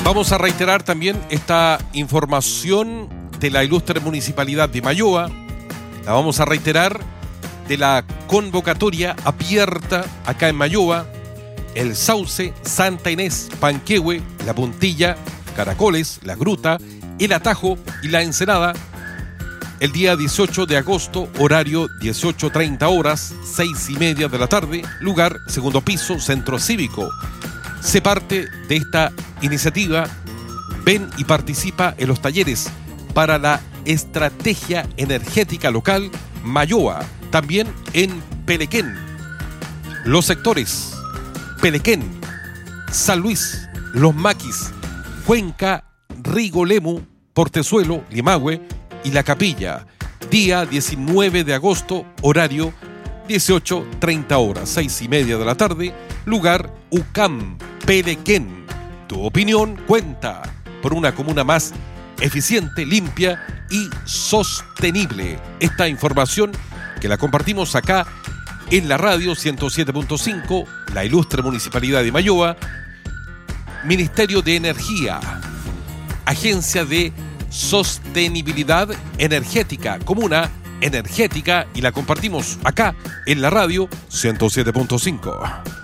Vamos a reiterar también esta información de la ilustre Municipalidad de Malloa. La vamos a reiterar de la convocatoria abierta acá en Malloa. El Sauce, Santa Inés, Panquehue, La Puntilla, Caracoles, La Gruta, El Atajo y La Ensenada. El día 18 de agosto, horario 18:30 horas, 6:30 de la tarde, lugar segundo piso, Centro Cívico. Sé parte de esta iniciativa, ven y participa en los talleres para la estrategia energética local Malloa, también en Pelequén. Los sectores Pelequén, San Luis, Los Maquis, Cuenca, Rigolemu, Portezuelo, Limahue y La Capilla. Día 19 de agosto, horario 18:30 horas, 6:30 de la tarde, lugar UCAM, Pelequén. Tu opinión cuenta por una comuna más eficiente, limpia y sostenible. Esta información que la compartimos acá en la radio 107.5, la ilustre Municipalidad de Malloa, Ministerio de Energía, Agencia de Sostenibilidad Energética, Comuna Energética, y la compartimos acá en la radio 107.5.